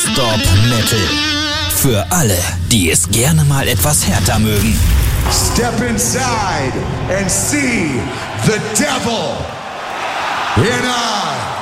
Non-Stop Metal. Für alle, die es gerne mal etwas härter mögen. Step inside and see the devil in us.